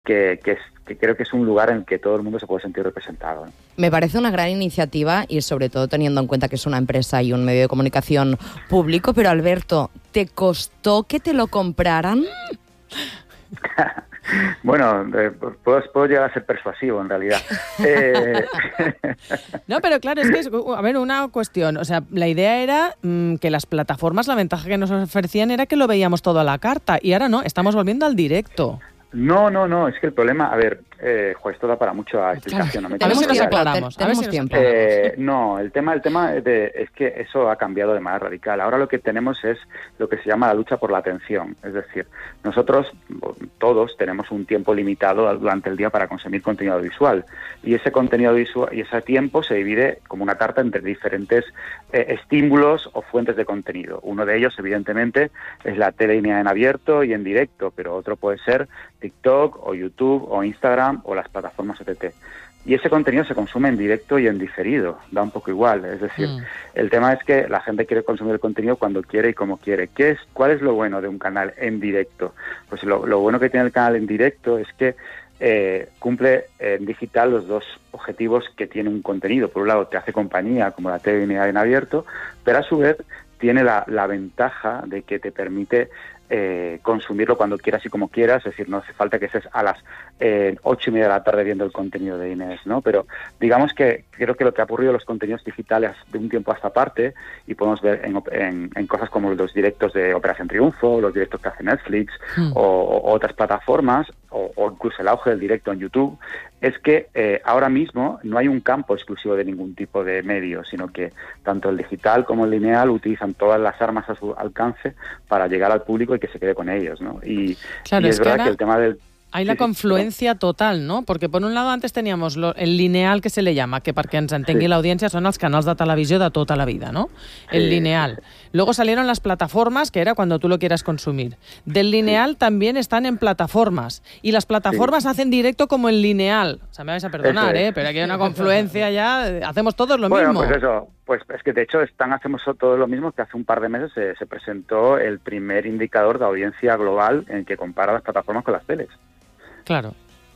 que creo que es un lugar en el que todo el mundo se puede sentir representado, ¿no? Me parece una gran iniciativa y sobre todo teniendo en cuenta que es una empresa y un medio de comunicación público, pero Alberto, ¿te costó que te lo compraran? Bueno, puedo llegar a ser persuasivo, en realidad. No, pero claro, es que a ver, una cuestión. O sea, la idea era que las plataformas, la ventaja que nos ofrecían era que lo veíamos todo a la carta. Y ahora no, estamos volviendo al directo. No, es que el problema, a ver, esto da para mucha explicación. A ver si nos aclaramos. Tenemos tiempo. No, el tema es que eso ha cambiado de manera radical. Ahora lo que tenemos es lo que se llama la lucha por la atención. Es decir, nosotros todos tenemos un tiempo limitado durante el día para consumir contenido visual. Y ese contenido visual y ese tiempo se divide como una tarta entre diferentes estímulos o fuentes de contenido. Uno de ellos, evidentemente, es la tele en abierto y en directo, pero otro puede ser TikTok o YouTube o Instagram o las plataformas OTT. Y ese contenido se consume en directo y en diferido, da un poco igual. Es decir, el tema es que la gente quiere consumir el contenido cuando quiere y como quiere. ¿Cuál es lo bueno de un canal en directo? Pues lo bueno que tiene el canal en directo es que cumple en digital los dos objetivos que tiene un contenido. Por un lado, te hace compañía, como la tele en abierto, pero a su vez tiene la ventaja de que te permite consumirlo cuando quieras y como quieras, es decir, no hace falta que estés a las 8:30 de la tarde viendo el contenido de Inés, ¿no? Pero digamos que creo que lo que ha ocurrido en los contenidos digitales de un tiempo a esta parte, y podemos ver en cosas como los directos de Operación Triunfo, los directos que hace Netflix o otras plataformas, o incluso el auge del directo en YouTube, es que ahora mismo no hay un campo exclusivo de ningún tipo de medio, sino que tanto el digital como el lineal utilizan todas las armas a su alcance para llegar al público y que se quede con ellos, ¿no? Y es verdad que el tema del... Hay la confluencia total, no? Porque por un lado antes teníamos el lineal, que se le llama, que perquè ens entengui l'audiència són els canals de televisió de tota la vida, ¿no? El lineal. Luego salieron las plataformas, que era cuando tú lo quieras consumir. Del lineal también están en plataformas. Y las plataformas hacen directo como el lineal. O sea, me vais a perdonar, pero aquí hay una confluencia ya. Hacemos todos lo mismo. Bueno, pues eso. Pues es que de hecho hacemos todo lo mismo, que hace un par de meses se presentó el primer indicador de audiencia global en el que compara las plataformas con las teles. Claro.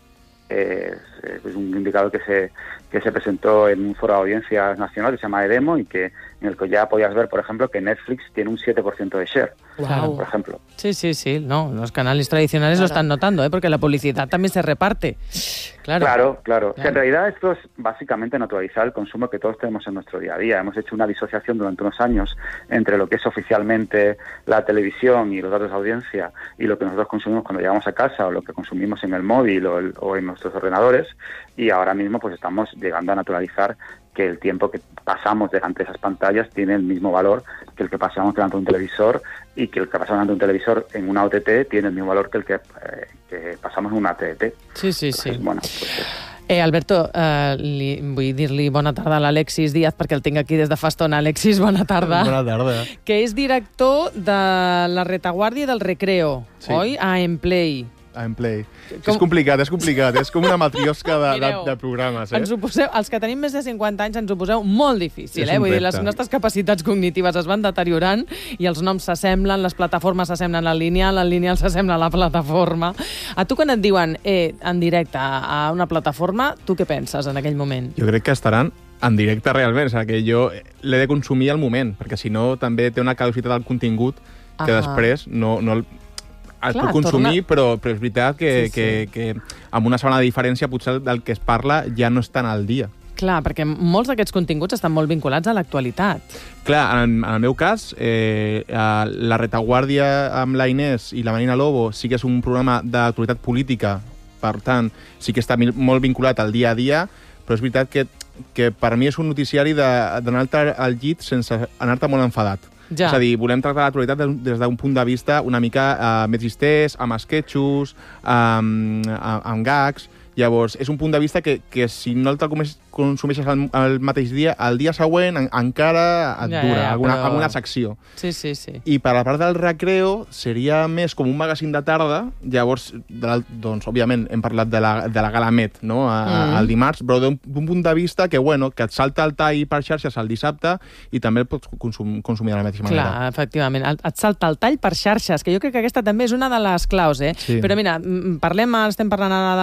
Es un indicador que se presentó en un foro de audiencias nacional que se llama EDEMO y en el que ya podías ver, por ejemplo, que Netflix tiene un 7% de share, por ejemplo. Sí. No, los canales tradicionales lo están notando, porque la publicidad también se reparte. Claro. O sea, en realidad esto es básicamente naturalizar el consumo que todos tenemos en nuestro día a día. Hemos hecho una disociación durante unos años entre lo que es oficialmente la televisión y los datos de audiencia y lo que nosotros consumimos cuando llegamos a casa o lo que consumimos en el móvil o en nuestros ordenadores, y ahora mismo pues estamos llegando a naturalizar que el tiempo que pasamos delante de esas pantallas tiene el mismo valor que el que pasamos delante de un televisor, y que el que pasamos delante de un televisor en una OTT tiene el mismo valor que el que pasamos en una TDT. Sí. Entonces, bueno, pues Alberto, vull dir-li bona tarda a l'Alexis Díaz, perquè el tinc aquí des de fa estona. Alexis, bona tarda. Bona tarda. Que és director de la retaguardia i del recreo, oi? A Emplay. Play. És complicat, és com una matriosca de programes. Ens ho poseu, els que tenim més de 50 anys ens ho poseu molt difícil. Vull dir, les nostres capacitats cognitives es van deteriorant i els noms s'assemblen, les plataformes s'assemblen al lineal, el lineal s'assembla a la plataforma. A tu quan et diuen en directe a una plataforma, tu què penses en aquell moment? Jo crec que estaran en directe realment, o sigui, que jo l'he de consumir al moment, perquè si no també té una caducitat del contingut que després no es pot consumir, però és veritat que amb una segona diferència potser del que es parla ja no estan al dia. Clar, perquè molts d'aquests continguts estan molt vinculats a l'actualitat. Clar, en el meu cas, La Retaguardia amb la Inés i la Marina Lobo sí que és un programa d'actualitat política, per tant, sí que està molt vinculat al dia a dia, però és veritat que per mi és un noticiari d'anar-te al llit sense anar-te molt enfadat. Ja. És a dir, volem tractar l'actualitat des d'un punt de vista una mica més distès, amb esquetxos, amb gags, Llavors, és un punt de vista que si no el consumeixes el mateix dia, el dia següent encara et dura alguna secció. Sí. I per la part del recreo seria més com un magazín de tarda, llavors, doncs, òbviament, hem parlat de la Gala Met, no?, el dimarts, però d'un punt de vista que et salta el tall per xarxes el dissabte i també el pots consumir de la mateixa manera. Clar, efectivament. Et salta el tall per xarxes, que jo crec que aquesta també és una de les claus, eh? Sí. Però mira, estem parlant ara